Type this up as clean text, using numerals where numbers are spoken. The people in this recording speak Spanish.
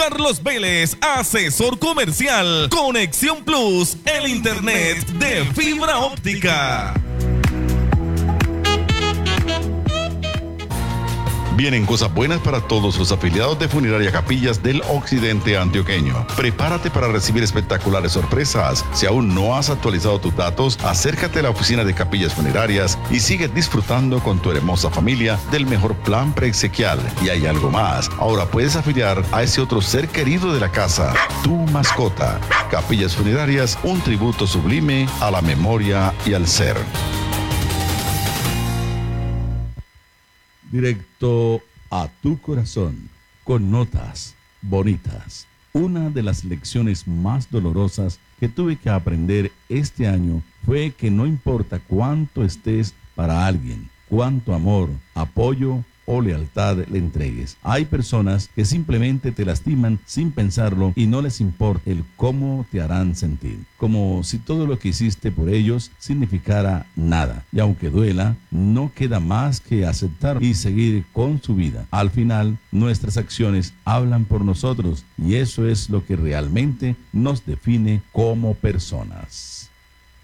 Carlos Vélez, asesor comercial. Conexión Plus, el internet de fibra óptica. Vienen cosas buenas para todos los afiliados de Funeraria Capillas del Occidente Antioqueño. Prepárate para recibir espectaculares sorpresas. Si aún no has actualizado tus datos, acércate a la oficina de Capillas Funerarias y sigue disfrutando con tu hermosa familia del mejor plan preexequial. Y hay algo más. Ahora puedes afiliar a ese otro ser querido de la casa, tu mascota. Capillas Funerarias, un tributo sublime a la memoria y al ser. Directo a tu corazón, con notas bonitas. Una de las lecciones más dolorosas que tuve que aprender este año fue que no importa cuánto estés para alguien, cuánto amor, apoyo o lealtad le entregues. Hay personas que simplemente te lastiman sin pensarlo y no les importa el cómo te harán sentir. Como si todo lo que hiciste por ellos significara nada. Y aunque duela, no queda más que aceptar y seguir con su vida. Al final, nuestras acciones hablan por nosotros y eso es lo que realmente nos define como personas.